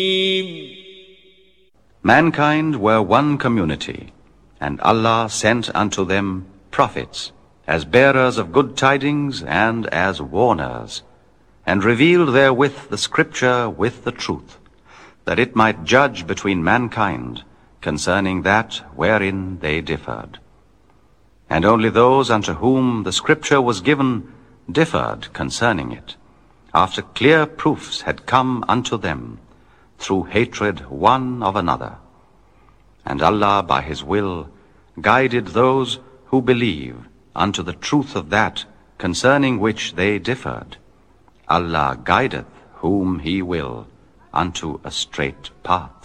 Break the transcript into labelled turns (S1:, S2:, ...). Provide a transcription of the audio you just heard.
S1: Mankind were one community, and Allah sent unto them prophets, as bearers of good tidings and as warners, and revealed therewith the scripture with the truth, that it might judge between mankind concerning that wherein they differed. And only those unto whom the scripture was given differed concerning it, after clear proofs had come unto them, through hatred one of another. And Allah by his will guided those who believe unto the truth of that concerning which they differed. Allah guideth whom he will unto a straight path.